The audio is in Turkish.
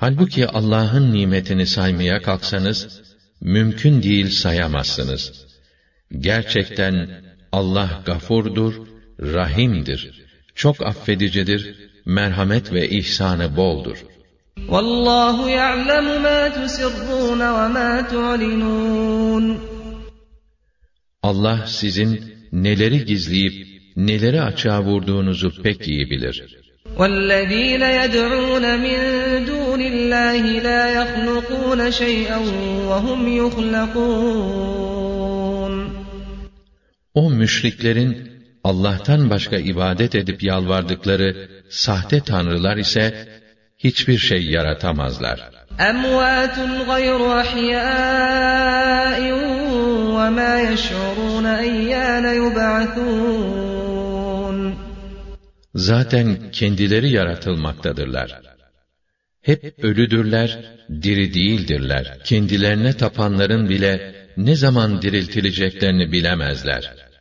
Halbuki Allah'ın nimetini saymaya kalksanız, mümkün değil sayamazsınız. Gerçekten Allah gafurdur, rahimdir, çok affedicidir, merhamet ve ihsanı boldur. وَاللّٰهُ يَعْلَمُ مَا تُسِرُّونَ وَمَا تُعْلِنُونَ Allah sizin neleri gizleyip neleri açığa vurduğunuzu pek iyi bilir. وَالَّذ۪ينَ يَدْعُونَ مِنْ دُونِ اللّٰهِ لَا يَخْلُقُونَ شَيْئًا وَهُمْ يُخْلَقُونَ O müşriklerin Allah'tan başka ibadet edip yalvardıkları sahte tanrılar ise hiçbir şey yaratamazlar. اَمْوَاتٌ غَيْرُ اَحْيَاءٍ وَمَا يَشْعُرُونَ اَيَّانَ يُبْعَثُونَ Zaten kendileri yaratılmaktadırlar. Hep ölüdürler, diri değildirler. Kendilerine tapanların bile ne zaman diriltileceklerini bilemezler.